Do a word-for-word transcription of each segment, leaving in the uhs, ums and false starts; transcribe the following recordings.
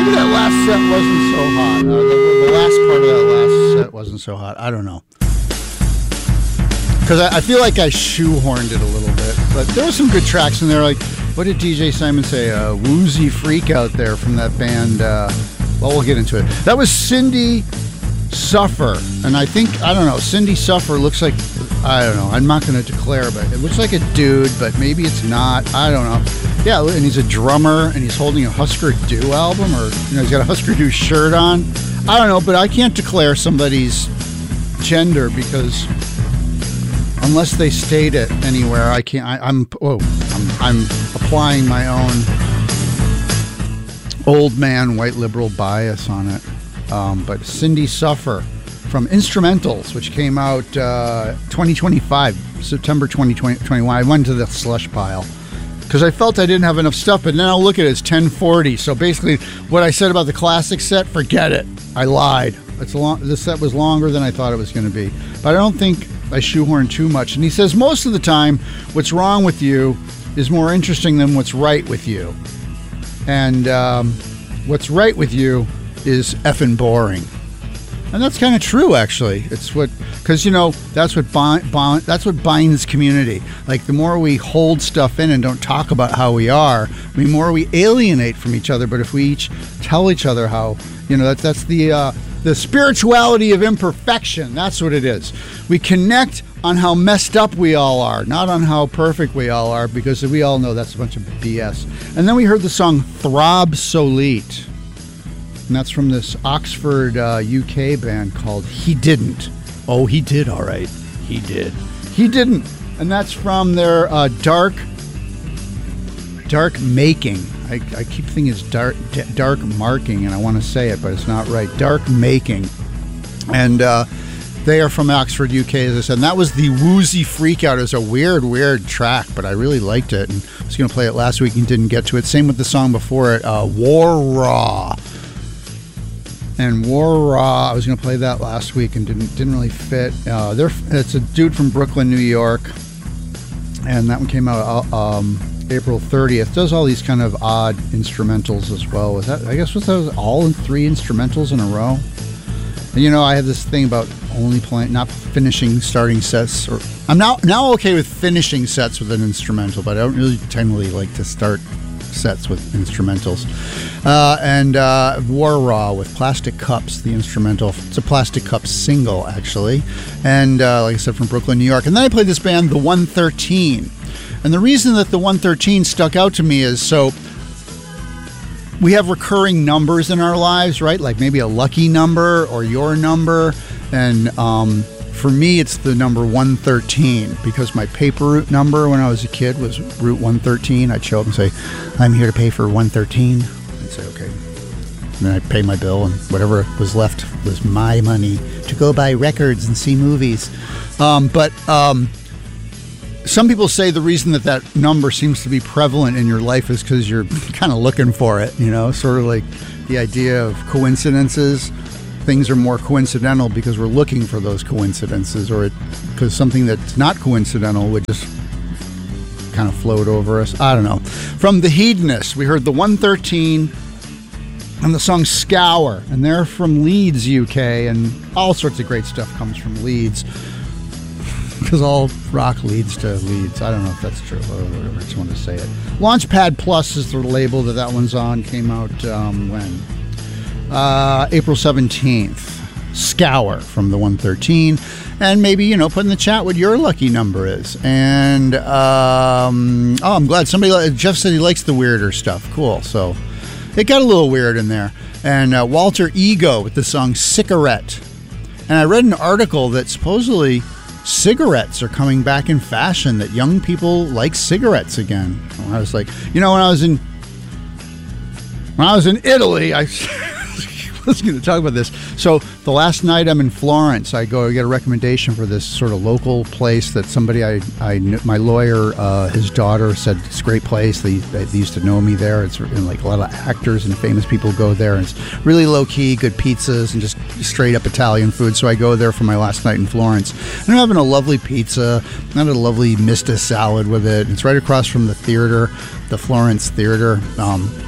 Maybe that last set wasn't so hot. Uh, the, the last part of that last set wasn't so hot. I don't know. Because I, I feel like I shoehorned it a little bit. But there were some good tracks in there. Like, what did D J Simon say? A woozy freak out there from that band. Uh, well, we'll get into it. That was Cindy Suffer. And I think, I don't know, Cindy Suffer looks like, I don't know, I'm not going to declare, but it looks like a dude, but maybe it's not. I don't know. Yeah, and he's a drummer, and he's holding a Husker Du album, or, you know, he's got a Husker Du shirt on. I don't know, but I can't declare somebody's gender because unless they state it anywhere, I can't. I, I'm oh, I'm, I'm applying my own old man white liberal bias on it. Um, but Cindy Suffer from Instrumentals, which came out uh, twenty twenty-five, September twenty twenty-one. I went to the slush pile because I felt I didn't have enough stuff, but then I'll look at it, it's ten forty. So basically, what I said about the classic set, forget it. I lied. It's long. This set was longer than I thought it was going to be, but I don't think I shoehorned too much. And he says most of the time, what's wrong with you is more interesting than what's right with you, and um, what's right with you is effing boring. And that's kind of true, actually. It's what, because, you know, that's what bond, bond, that's what binds community. Like, the more we hold stuff in and don't talk about how we are, the more we alienate from each other. But if we each tell each other how, you know, that's that's the uh, the spirituality of imperfection. That's what it is. We connect on how messed up we all are, not on how perfect we all are, because we all know that's a bunch of B S. And then we heard the song Throb Solite. And that's from this Oxford, uh, U K band called He Didn't. Oh, he did, all right. He did. He didn't. And that's from their uh, Dark Dark Making. I, I keep thinking it's dark, dark Marking, and I want to say it, but it's not right. Dark Making. And uh, they are from Oxford, U K, as I said. And that was the Woozy Freakout. It was a weird, weird track, but I really liked it. And I was going to play it last week and didn't get to it. Same with the song before it, uh, War Raw. And War Raw, I was going to play that last week and didn't didn't really fit. Uh, they're, it's a dude from Brooklyn, New York, and that one came out um, April thirtieth. Does all these kind of odd instrumentals as well. Was that, I guess, was those all in three instrumentals in a row? And, you know, I have this thing about only playing, not finishing starting sets. Or I'm now now okay with finishing sets with an instrumental, but I don't really generally like to start sets with instrumentals. Uh, and uh, War Raw with Plastic Cups, the instrumental. It's a Plastic Cups single, actually. And uh, like I said, from Brooklyn, New York. And then I played this band, The one thirteen. And the reason that The one thirteen stuck out to me is, so we have recurring numbers in our lives, right? Like maybe a lucky number or your number. And um, for me, it's the number one thirteen, because my paper route number when I was a kid was Route one thirteen. I'd show up and say, I'm here to pay for one thirteen. I'd say, okay. And then I'd pay my bill, and whatever was left was my money to go buy records and see movies. Um, but um, some people say the reason that that number seems to be prevalent in your life is because you're kind of looking for it, you know, sort of like the idea of coincidences. Things are more coincidental because we're looking for those coincidences, or it, because something that's not coincidental would just kind of float over us. I don't know. From The Hedonists, we heard The one thirteen and the song Scour, and they're from Leeds, U K, and all sorts of great stuff comes from Leeds, because all rock leads to Leeds. I don't know if that's true, or whatever. I just wanted to say it. Launchpad Plus is the label that that one's on. Came out um, when? Uh, April seventeenth. Scour from The one thirteen. And maybe, you know, put in the chat what your lucky number is. And, um, oh, I'm glad somebody, Jeff said he likes the weirder stuff. Cool. So it got a little weird in there. And uh, Walter Ego with the song Cigarette. And I read an article that supposedly cigarettes are coming back in fashion, that young people like cigarettes again. And I was like, you know, when I was in, when I was in Italy, I I was going to talk about this. So the last night I'm in Florence, I go I get a recommendation for this sort of local place that somebody I, I my lawyer, uh, his daughter said it's a great place. They, they used to know me there. It's and like a lot of actors and famous people go there. And it's really low key, good pizzas and just straight up Italian food. So I go there for my last night in Florence. And I'm having a lovely pizza. I had a lovely Mista salad with it. It's right across from the theater, the Florence Theater. Um,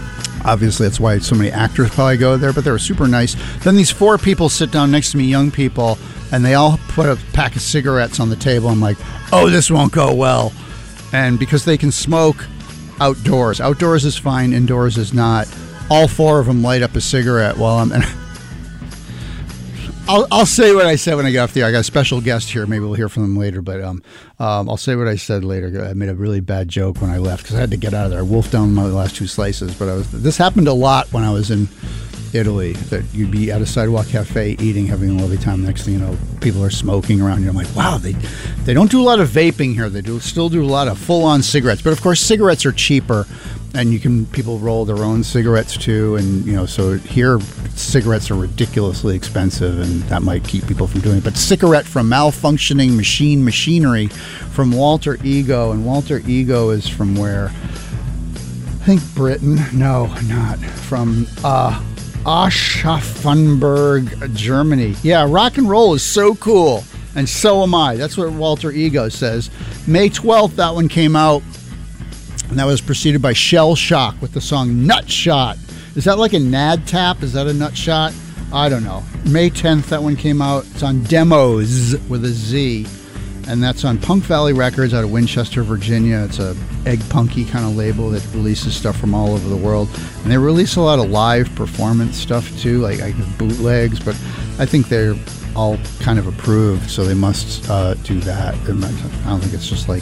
Obviously, that's why so many actors probably go there, but they were super nice. Then these four people sit down next to me, young people, and they all put a pack of cigarettes on the table. I'm like, oh, this won't go well. And because they can smoke outdoors. Outdoors is fine, indoors is not. All four of them light up a cigarette while I'm... And I'll, I'll say what I said when I got off the air. I got a special guest here. Maybe we'll hear from them later, but um, um, I'll say what I said later. I made a really bad joke when I left because I had to get out of there. I wolfed down my last two slices, but I was. This happened a lot when I was in Italy, that you'd be at a sidewalk cafe eating, having a lovely time. Next thing you know, people are smoking around you. I'm like, wow, they they don't do a lot of vaping here. They do still do a lot of full-on cigarettes. But of course, cigarettes are cheaper, and you can people roll their own cigarettes too. And you know, so here cigarettes are ridiculously expensive, and that might keep people from doing it. But cigarette from malfunctioning machine machinery from Walter Ego, and Walter Ego is from where? I think Britain. No, not from. Uh, Aschaffenburg, Germany. Yeah, rock and roll is so cool, and so am I. That's what Walter Ego says. May twelfth, that one came out, and that was preceded by Shell Shock with the song Nut Shot. Is that like a Nad Tap? Is that a nut shot? I don't know. May tenth, that one came out. It's on Demos with a Z, and that's on Punk Valley Records out of Winchester, Virginia. It's a egg punky kind of label that releases stuff from all over the world, and they release a lot of live performance stuff too, like, like bootlegs, but I think they're all kind of approved, so they must uh, do that. I don't think it's just like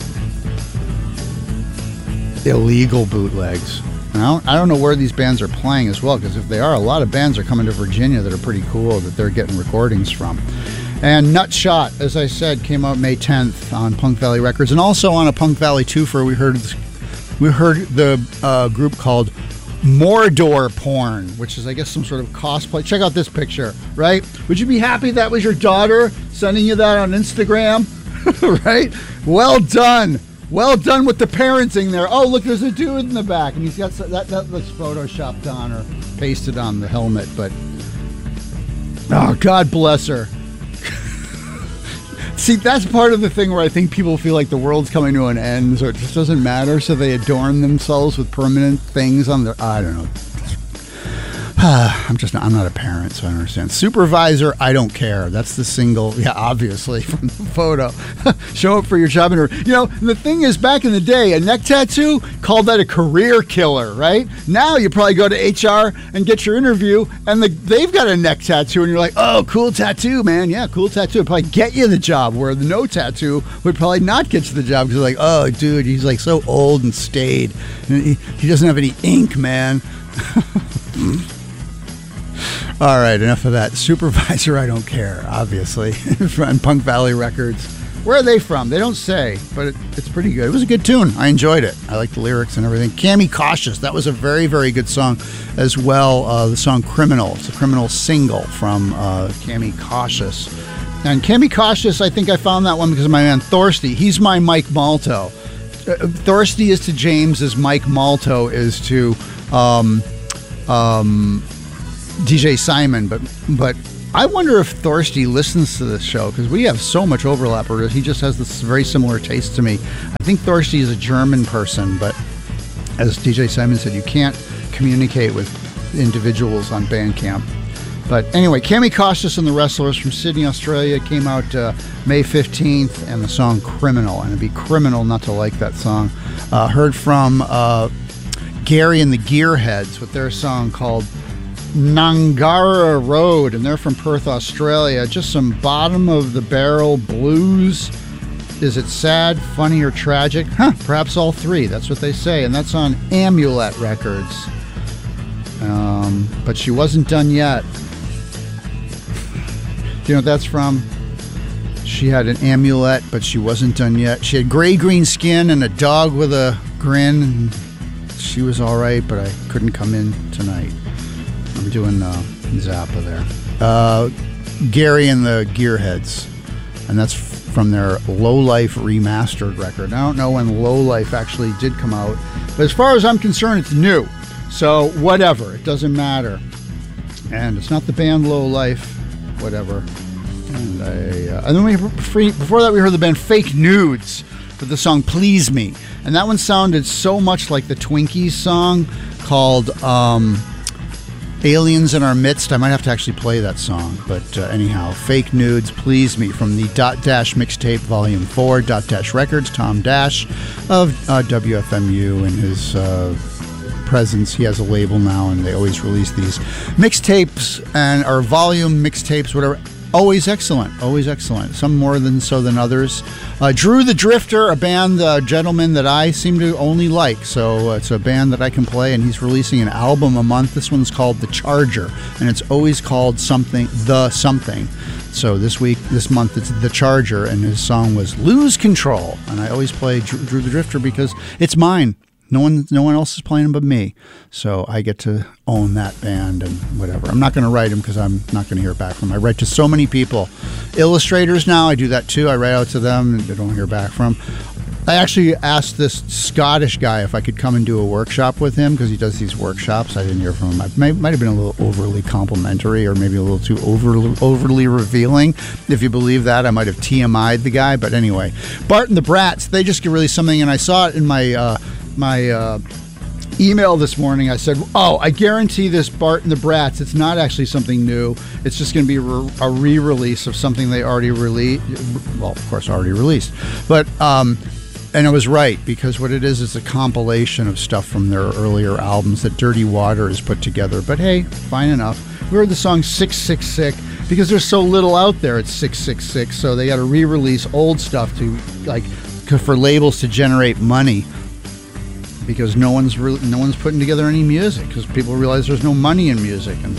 illegal bootlegs. And I don't, I don't know where these bands are playing as well, because if they are, a lot of bands are coming to Virginia that are pretty cool that they're getting recordings from. And Nut Shot, as I said, came out May tenth on Punk Valley Records, and also on a Punk Valley twofer, we heard we heard the uh, group called Mordor Porn, which is, I guess, some sort of cosplay. Check out this picture, right? Would you be happy that was your daughter sending you that on Instagram? Right? Well done. Well done with the parenting there. Oh, look, there's a dude in the back, and he's got that. That looks photoshopped on or pasted on the helmet, but oh, God bless her. See, that's part of the thing where I think people feel like the world's coming to an end, so it just doesn't matter, so they adorn themselves with permanent things on their... I don't know. I'm just not, I'm not a parent, so I don't understand. Supervisor, I don't care. That's the single, yeah, obviously, from the photo. Show up for your job interview. You know, the thing is, back in the day, a neck tattoo, called that a career killer, right? Now you probably go to H R and get your interview, and the, they've got a neck tattoo, and you're like, oh, cool tattoo, man. Yeah, cool tattoo. It'd probably get you the job, where the no tattoo would probably not get you the job, because like, oh, dude, he's like so old and staid. And he, he doesn't have any ink, man. All right, enough of that. Supervisor, I don't care, obviously, from Punk Valley Records. Where are they from? They don't say, but it, it's pretty good. It was a good tune. I enjoyed it. I liked the lyrics and everything. Cammie Cautious, that was a very, very good song as well. Uh, the song Criminal. It's a Criminal single from uh, Cammie Cautious. And Cammie Cautious, I think I found that one because of my man Thorsty. He's my Mike Malto. Uh, Thorsty is to James as Mike Malto is to... Um, um, D J Simon, but but I wonder if Thorsty listens to this show, because we have so much overlap. Or he just has this very similar taste to me. I think Thorsty is a German person, but as D J Simon said, you can't communicate with individuals on Bandcamp. But anyway, Cammie Cautious and the Wrestlers from Sydney, Australia, came out uh, May fifteenth, and the song Criminal. And it'd be criminal not to like that song. Uh, heard from uh, Gary and the Gearheads with their song called Nangara Road, and they're from Perth, Australia. Just some bottom of the barrel blues. Is it sad, funny, or tragic? Huh, perhaps all three. That's what they say, and that's on Amulet Records. Um, but she wasn't done yet. Do you know what that's from? She had an amulet, but she wasn't done yet. She had gray-green skin and a dog with a grin. And she was all right, but I couldn't come in tonight. I'm doing uh, Zappa there. Uh, Gary and the Gearheads, and that's from their Low Life remastered record. I don't know when Low Life actually did come out, but as far as I'm concerned, it's new. So whatever, it doesn't matter. And it's not the band Low Life, whatever. And, I, uh, and then we before that we heard the band Fake Nudes with the song Please Me, and that one sounded so much like the Twinkies song called um, Aliens in Our Midst. I might have to actually play that song, but uh, anyhow, Fake Nudes Please Me from the Dot Dash Mixtape Volume four, Dot Dash Records, Tom Dash of uh, W F M U and his uh, presence. He has a label now, and they always release these mixtapes and or volume mixtapes, whatever. Always excellent, always excellent. Some more than so than others. Uh, Drew the Drifter, a band, uh, gentleman that I seem to only like. So uh, it's a band that I can play, and he's releasing an album a month. This one's called The Charger, and it's always called something, The Something. So this week, this month, it's The Charger, and his song was Lose Control. And I always play Drew, Drew the Drifter because it's mine. No one, no one else is playing them but me, so I get to own that band and whatever. I'm not going to write them because I'm not going to hear back from them. I write to so many people, illustrators now. I do that too. I write out to them and they don't hear back from. I actually asked this Scottish guy if I could come and do a workshop with him because he does these workshops. I didn't hear from him. I may, might have been a little overly complimentary or maybe a little too overly, overly revealing. If you believe that, I might have T M I'd the guy. But anyway, Bart and the Brats, they just released something, and I saw it in my uh, my uh, email this morning. I said, oh, I guarantee this Bart and the Brats, it's not actually something new. It's just going to be a re-release of something they already released. Well, of course, already released. But, um, and I was right, because what it is is a compilation of stuff from their earlier albums that Dirty Water has put together. But hey, fine enough. We heard the song six six six because there's so little out there at six six six, so they got to re-release old stuff to, like, for labels to generate money. Because no one's really, no one's putting together any music because people realize there's no money in music, and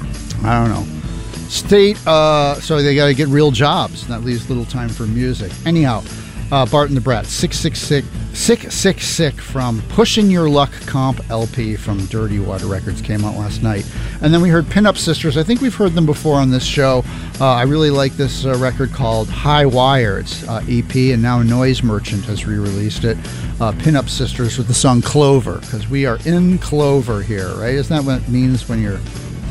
I don't know. State, uh, so they got to get real jobs, and that leaves little time for music. Anyhow, uh, Bart and the Brat, six six six, six six six from Pushing Your Luck Comp L P from Dirty Water Records came out last night. And then we heard Pinup Sisters. I think we've heard them before on this show. Uh, I really like this uh, record called High Wire. It's uh, E P, and now Noise Merchant has re-released it. Uh, Pinup Sisters with the song Clover, because we are in clover here, right? Isn't that what it means when you're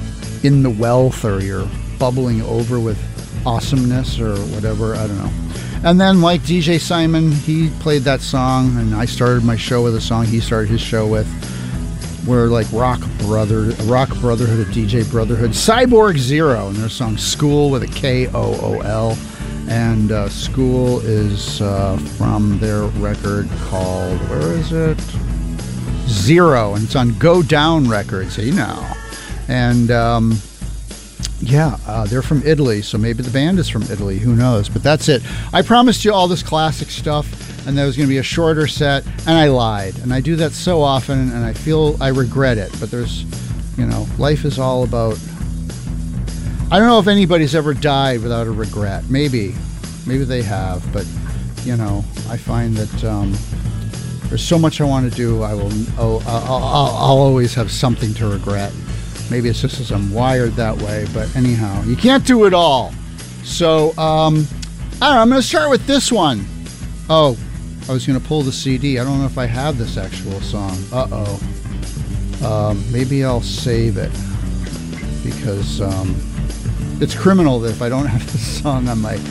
in the wealth or you're bubbling over with awesomeness or whatever? I don't know. And then, like D J Simon, he played that song, and I started my show with a song he started his show with. We're like rock brother, rock brotherhood, a D J brotherhood. Cyborg Zero, and their song School with a K O O L. And uh, School is uh, from their record called, where is it? Zero, and it's on Go Down Records, you know. And um, yeah, uh, they're from Italy, so maybe the band is from Italy, who knows? But that's it. I promised you all this classic stuff, and there was going to be a shorter set, and I lied. And I do that so often, and I feel I regret it. But there's, you know, life is all about... I don't know if anybody's ever died without a regret. Maybe. Maybe they have. But, you know, I find that um, there's so much I want to do, I will, oh, I'll, I'll, I'll always have something to regret. Maybe it's just because I'm wired that way. But anyhow, you can't do it all. So, um, I don't know. I'm going to start with this one. Oh, I was going to pull the C D. I don't know if I have this actual song. Uh-oh. Um, maybe I'll save it. Because... Um, it's criminal that if I don't have this song on my...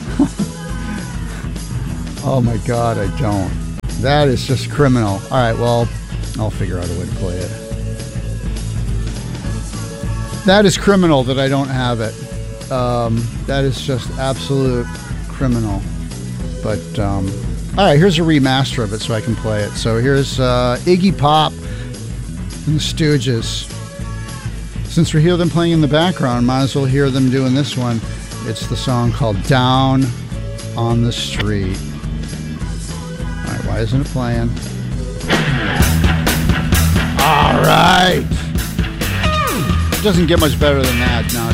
oh my God, I don't. That is just criminal. All right, well, I'll figure out a way to play it. That is criminal that I don't have it. Um, that is just absolute criminal. But, um, all right, here's a remaster of it so I can play it. So here's uh, Iggy Pop and the Stooges. Since we hear them playing in the background, might as well hear them doing this one. It's the song called Down on the Street. All right, why isn't it playing? All right. It doesn't get much better than that nowadays.